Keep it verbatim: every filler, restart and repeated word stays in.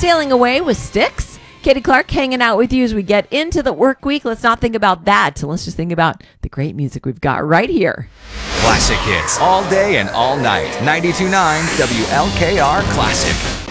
sailing away with Styx. Katie Clark hanging out with you as we get into the work week. Let's not think about that. Let's just think about the great music we've got right here. Classic hits all day and all night. ninety-two point nine W L K R Classic.